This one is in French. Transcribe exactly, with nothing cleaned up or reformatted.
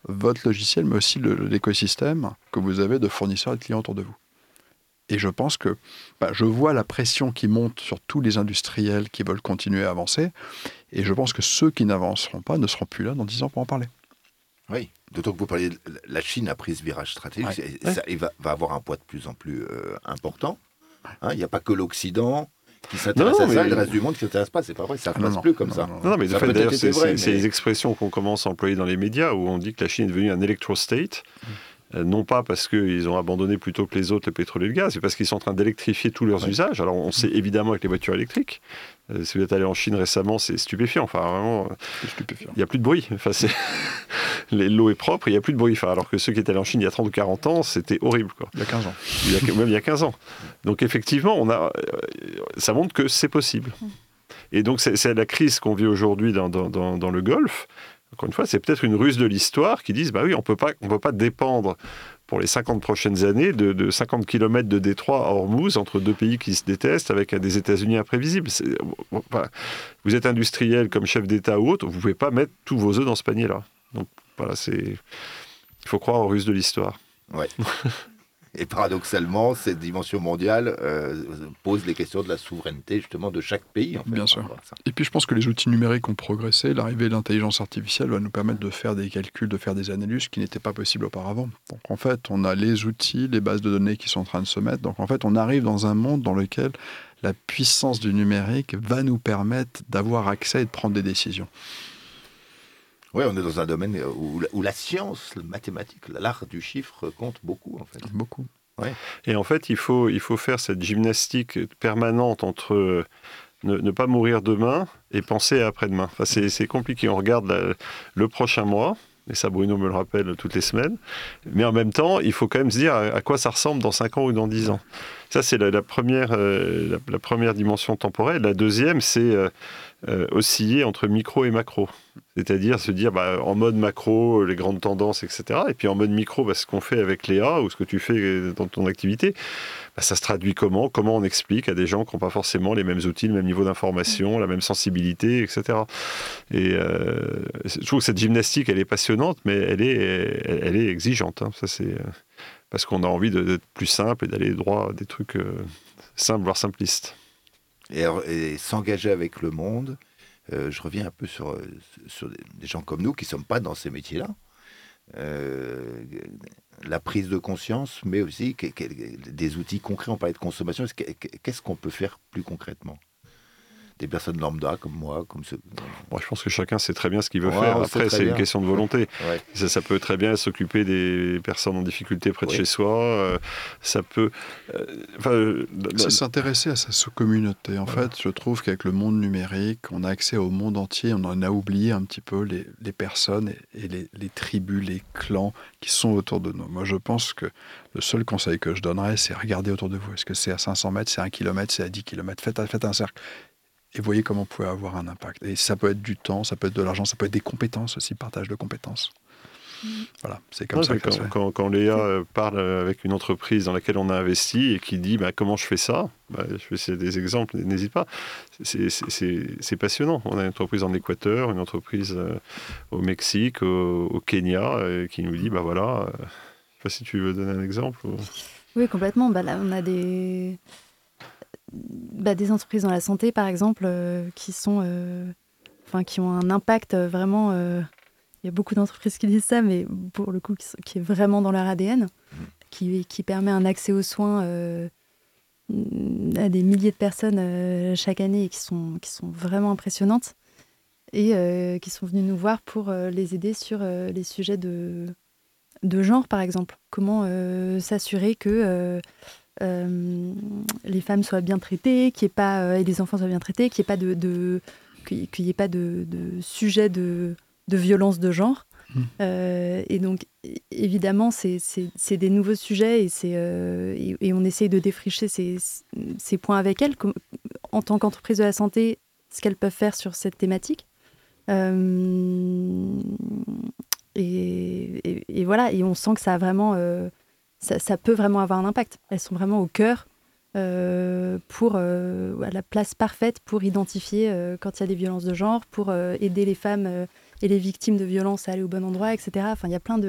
votre logiciel, mais aussi le, l'écosystème que vous avez de fournisseurs et de clients autour de vous. Et je pense que bah, je vois la pression qui monte sur tous les industriels qui veulent continuer à avancer. Et je pense que ceux qui n'avanceront pas ne seront plus là dans dix ans pour en parler. Oui, d'autant que vous parliez, de la Chine a pris ce virage stratégique, Ouais. et ça, il va, va avoir un poids de plus en plus euh, important. Hein, il n'y a pas que l'Occident qui s'intéresse Non, à ça, mais- le reste du monde qui ne s'intéresse pas, c'est pas vrai, ça ne Ah, non, passe non, plus comme non, ça. non, non. Non, non, mais de Ça a fait, peut-être d'ailleurs, été c'est, vrai, c'est- c'est mais- les expressions qu'on commence à employer dans les médias où on dit que la Chine est devenue un electrostate. Euh, non pas parce qu'ils ont abandonné plutôt que les autres le pétrole et le gaz, c'est parce qu'ils sont en train d'électrifier tous leurs Ouais. usages. Alors on sait évidemment avec les voitures électriques. Euh, si vous êtes allé en Chine récemment, c'est stupéfiant. Enfin, vraiment, C'est stupéfiant. il n'y a plus de bruit. Enfin, c'est... les- l'eau est propre, il n'y a plus de bruit. Enfin, alors que ceux qui étaient allés en Chine il y a trente ou quarante ans, c'était horrible, quoi. Il y a quinze ans. Il y a, même il y a quinze ans. Donc effectivement, on a, euh, ça montre que c'est possible. Et donc c'est, c'est la crise qu'on vit aujourd'hui dans, dans, dans, dans le Golfe. Encore une fois, c'est peut-être une ruse de l'histoire qui disent, bah oui, on peut pas, on peut pas dépendre pour les cinquante prochaines années de, de cinquante kilomètres de détroit à Hormuz entre deux pays qui se détestent avec des États-Unis imprévisibles. C'est, enfin, vous êtes industriel comme chef d'État ou autre, vous pouvez pas mettre tous vos œufs dans ce panier-là. Donc voilà, c'est, il faut croire aux ruses de l'histoire. Ouais. Et paradoxalement, cette dimension mondiale euh, pose les questions de la souveraineté justement de chaque pays. En fait, Bien sûr. par rapport à ça. Et puis je pense que les outils numériques ont progressé. L'arrivée de l'intelligence artificielle va nous permettre de faire des calculs, de faire des analyses qui n'étaient pas possibles auparavant. Donc en fait, on a les outils, les bases de données qui sont en train de se mettre. Donc en fait, on arrive dans un monde dans lequel la puissance du numérique va nous permettre d'avoir accès et de prendre des décisions. Oui, on est dans un domaine où, où la science, la mathématique, l'art du chiffre compte beaucoup en fait. Beaucoup. Et en fait, il faut, il faut faire cette gymnastique permanente entre euh, ne, ne pas mourir demain et penser à après-demain. Enfin, c'est, c'est compliqué. On regarde la- le prochain mois, et ça Bruno me le rappelle toutes les semaines, mais en même temps, il faut quand même se dire à, à quoi ça ressemble dans cinq ans ou dans dix ans. Ça, c'est la, la première, euh, la, la première dimension temporelle. La deuxième, c'est euh, euh, osciller entre micro et macro. C'est-à-dire se dire, bah, en mode macro, les grandes tendances, et cetera. Et puis en mode micro, bah, ce qu'on fait avec Léa ou ce que tu fais dans ton activité, bah, ça se traduit comment ? Comment on explique à des gens qui n'ont pas forcément les mêmes outils, le même niveau d'information, la même sensibilité, et cetera. Et euh, je trouve que cette gymnastique, elle est passionnante, mais elle est, elle, elle est exigeante. Hein. Ça, c'est, euh, parce qu'on a envie de, d'être plus simple et d'aller droit à des trucs euh, simples, voire simplistes. Et, et s'engager avec le monde, euh, je reviens un peu sur, sur des, des gens comme nous qui ne sommes pas dans ces métiers-là. Euh, la prise de conscience, mais aussi que, que, des outils concrets. On parlait de consommation. Qu'est-ce qu'on peut faire plus concrètement ? Des personnes lambda comme moi, comme ceux... Bon, je pense que chacun sait très bien ce qu'il veut Ouais, faire. on sait Après, très c'est bien. une question de volonté. Ouais. Ça, ça peut très bien s'occuper des personnes en difficulté près de Oui. chez soi. Euh, ça peut... euh, enfin, euh, C'est s'intéresser à sa sous-communauté. En Voilà. fait, je trouve qu'avec le monde numérique, on a accès au monde entier. On en a oublié un petit peu les, les personnes et, et les, les tribus, les clans qui sont autour de nous. Moi, je pense que le seul conseil que je donnerais, c'est regarder autour de vous. Est-ce que c'est à cinq cents mètres, c'est à un kilomètre, c'est à dix kilomètres ? Faites, faites un cercle. Et voyez comment vous pouvez avoir un impact. Et ça peut être du temps, ça peut être de l'argent, ça peut être des compétences aussi, partage de compétences. Mmh. Voilà, c'est comme Ouais, ça mais que ça se quand, fait. quand, quand Léa euh, parle avec une entreprise dans laquelle on a investi et qui dit bah, comment je fais ça, bah, je fais c'est des exemples, n'hésite pas. C'est, c'est, c'est, c'est passionnant. On a une entreprise en Équateur, une entreprise euh, au Mexique, au, au Kenya, euh, qui nous dit bah voilà. Euh, je ne sais pas si tu veux donner un exemple. Ou... Oui, complètement. Bah, là, on a des, bah, des entreprises dans la santé, par exemple, euh, qui sont, euh, enfin, qui ont un impact euh, vraiment. Euh, il y a beaucoup d'entreprises qui disent ça, mais pour le coup, qui, sont, qui est vraiment dans leur A D N, qui, qui permet un accès aux soins euh, à des milliers de personnes euh, chaque année et qui sont, qui sont vraiment impressionnantes et euh, qui sont venues nous voir pour euh, les aider sur euh, les sujets de, de genre, par exemple. Comment euh, s'assurer que euh, euh, les femmes soient bien traitées, qu'il y ait pas, euh, et les enfants soient bien traités, qu'il n'y ait pas de, de, qu'il, qu'il y ait pas de, de sujet de, de violence de genre. Mmh. Euh, et donc, évidemment, c'est, c'est, c'est des nouveaux sujets et, c'est, euh, et, et on essaye de défricher ces, ces points avec elles, comme, en tant qu'entreprise de la santé, ce qu'elles peuvent faire sur cette thématique. Euh, et, et, et voilà, et on sent que ça a vraiment, euh, ça, ça peut vraiment avoir un impact. Elles sont vraiment au cœur euh, pour euh, à la place parfaite pour identifier euh, quand il y a des violences de genre, pour euh, aider les femmes euh, et les victimes de violences à aller au bon endroit, et cetera. Enfin, il y a plein de